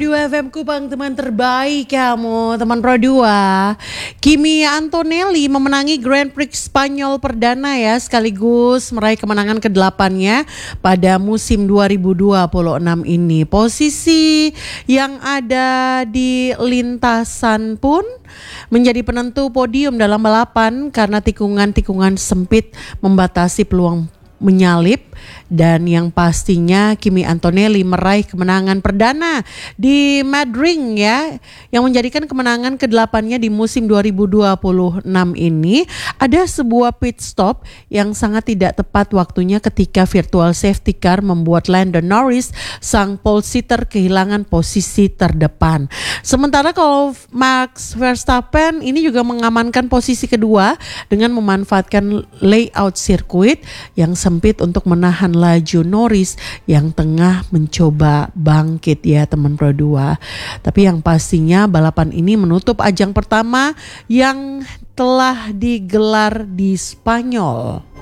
Pro 2 FM Kupang, teman terbaik kamu, teman Pro 2. Kimi Antonelli memenangi Grand Prix Spanyol perdana ya, sekaligus meraih kemenangan ke-8-nya pada musim 2026 ini. Posisi yang ada di lintasan pun menjadi penentu podium dalam balapan karena tikungan-tikungan sempit membatasi peluang menyalip, dan yang pastinya Kimi Antonelli meraih kemenangan perdana di Madrid ya, yang menjadikan kemenangan ke-8-nya di musim 2026 ini. Ada sebuah pit stop yang sangat tidak tepat waktunya ketika virtual safety car membuat Lando Norris, sang pole sitter, kehilangan posisi terdepan. Sementara kalau Max Verstappen ini juga mengamankan posisi kedua dengan memanfaatkan layout sirkuit yang sempit untuk menahan laju Norris yang tengah mencoba bangkit ya teman Pro 2. Tapi yang pastinya balapan ini menutup ajang pertama yang telah digelar di Spanyol.